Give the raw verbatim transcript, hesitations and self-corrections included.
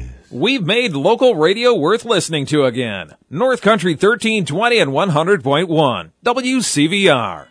is. We've made local radio worth listening to again. North Country thirteen twenty and one hundred point one. W C V R.